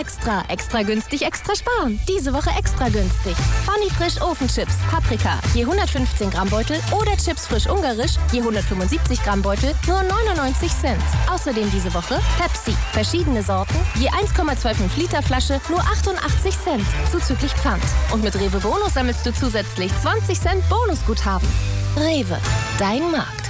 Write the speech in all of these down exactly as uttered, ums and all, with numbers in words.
Extra, extra günstig, extra sparen. Diese Woche extra günstig. Funny Frisch Ofenchips, Paprika, je hundertfünfzehn Gramm Beutel oder Chips frisch ungarisch, je hundertfünfundsiebzig Gramm Beutel, nur neunundneunzig Cent. Außerdem diese Woche Pepsi, verschiedene Sorten, je eins Komma fünfundzwanzig Liter Flasche, nur achtundachtzig Cent, zuzüglich Pfand. Und mit Rewe Bonus sammelst du zusätzlich zwanzig Cent Bonusguthaben. Rewe, dein Markt.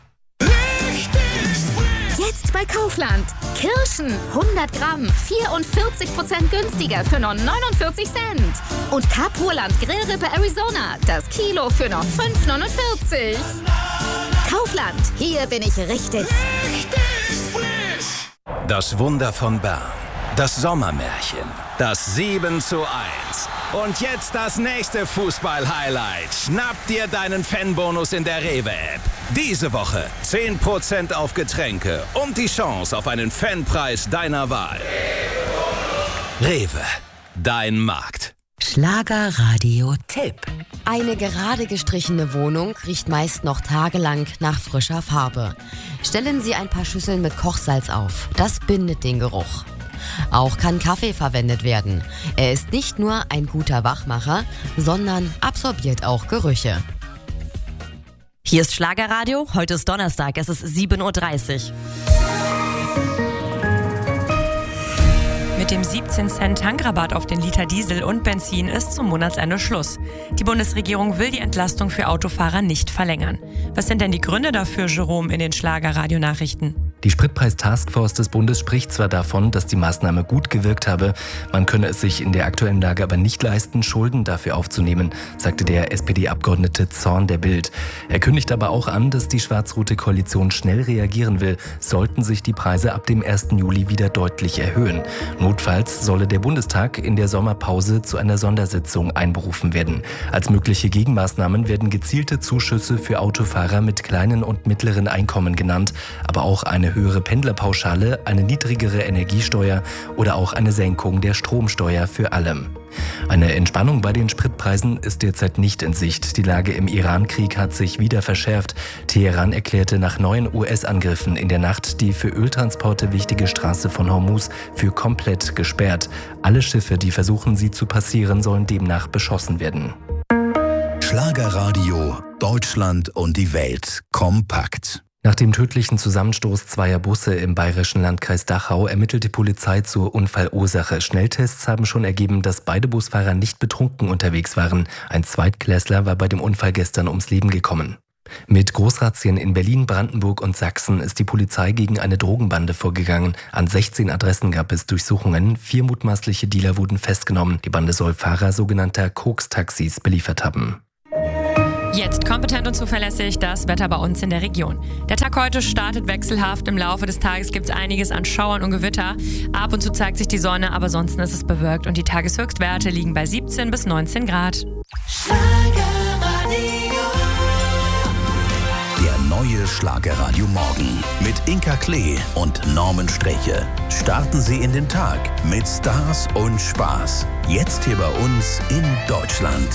Jetzt bei Kaufland. Kirschen, hundert Gramm, vierundvierzig Prozent günstiger für nur neunundvierzig Cent. Und Kapurland Grillrippe Arizona, das Kilo für nur fünf neunundvierzig. Kaufland, hier bin ich richtig. Richtig frisch. Das Wunder von Bern. Das Sommermärchen. Das sieben zu eins. Und jetzt das nächste Fußball-Highlight. Schnapp dir deinen Fanbonus in der Rewe-App. Diese Woche zehn Prozent auf Getränke und die Chance auf einen Fanpreis deiner Wahl. Rewe, dein Markt. Schlagerradio-Tipp. Eine gerade gestrichene Wohnung riecht meist noch tagelang nach frischer Farbe. Stellen Sie ein paar Schüsseln mit Kochsalz auf. Das bindet den Geruch. Auch kann Kaffee verwendet werden. Er ist nicht nur ein guter Wachmacher, sondern absorbiert auch Gerüche. Hier ist Schlagerradio. Heute ist Donnerstag, es ist sieben Uhr dreißig. Mit dem siebzehn Cent Tankrabatt auf den Liter Diesel und Benzin ist zum Monatsende Schluss. Die Bundesregierung will die Entlastung für Autofahrer nicht verlängern. Was sind denn die Gründe dafür, Jerome, in den Schlagerradio-Nachrichten? Die Spritpreis-Taskforce des Bundes spricht zwar davon, dass die Maßnahme gut gewirkt habe, man könne es sich in der aktuellen Lage aber nicht leisten, Schulden dafür aufzunehmen, sagte der S P D-Abgeordnete Zorn der Bild. Er kündigt aber auch an, dass die schwarz-rote Koalition schnell reagieren will, sollten sich die Preise ab dem ersten Juli wieder deutlich erhöhen. Notfalls solle der Bundestag in der Sommerpause zu einer Sondersitzung einberufen werden. Als mögliche Gegenmaßnahmen werden gezielte Zuschüsse für Autofahrer mit kleinen und mittleren Einkommen genannt, aber auch eine höhere Pendlerpauschale, eine niedrigere Energiesteuer oder auch eine Senkung der Stromsteuer für alle. Eine Entspannung bei den Spritpreisen ist derzeit nicht in Sicht. Die Lage im Iran-Krieg hat sich wieder verschärft. Teheran erklärte nach neuen U S-Angriffen in der Nacht die für Öltransporte wichtige Straße von Hormuz für komplett gesperrt. Alle Schiffe, die versuchen, sie zu passieren, sollen demnach beschossen werden. Schlagerradio, Deutschland und die Welt kompakt. Nach dem tödlichen Zusammenstoß zweier Busse im bayerischen Landkreis Dachau ermittelt die Polizei zur Unfallursache. Schnelltests haben schon ergeben, dass beide Busfahrer nicht betrunken unterwegs waren. Ein Zweitklässler war bei dem Unfall gestern ums Leben gekommen. Mit Großrazzien in Berlin, Brandenburg und Sachsen ist die Polizei gegen eine Drogenbande vorgegangen. An sechzehn Adressen gab es Durchsuchungen. Vier mutmaßliche Dealer wurden festgenommen. Die Bande soll Fahrer sogenannter Koks-Taxis beliefert haben. Jetzt kompetent und zuverlässig das Wetter bei uns in der Region. Der Tag heute startet wechselhaft. Im Laufe des Tages gibt es einiges an Schauern und Gewitter. Ab und zu zeigt sich die Sonne, aber sonst ist es bewölkt und die Tageshöchstwerte liegen bei siebzehn bis neunzehn Grad. Der neue Schlagerradio Morgen mit Inka Klee und Norman Streche. Starten Sie in den Tag mit Stars und Spaß. Jetzt hier bei uns in Deutschland.